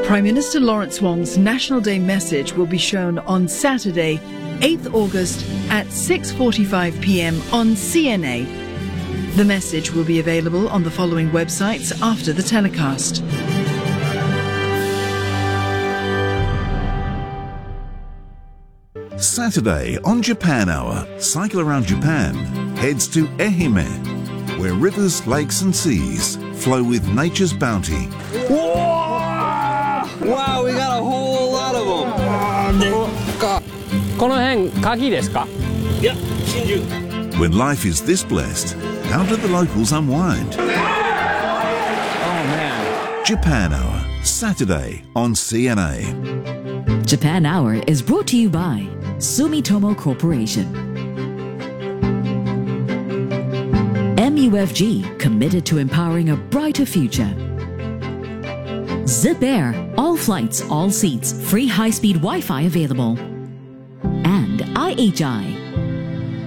Prime Minister Lawrence Wong's National Day message will be shown on Saturday, 8th August at 6:45 p.m. on CNA. The message will be available on the following websites after the telecast. Saturday on Japan Hour, Cycle Around Japan heads to Ehime, where rivers, lakes and seas flow with nature's bounty. Wow, we got a whole lot of them. この辺鍵ですか? Yeah, Shinju. When life is this blessed, how do the locals unwind? Oh man. Japan Hour, Saturday on CNA. Japan Hour is brought to you by Sumitomo Corporation. MUFG, committed to empowering a brighter future. Zip Air, all flights, all seats, free high-speed Wi-Fi available. And IHI,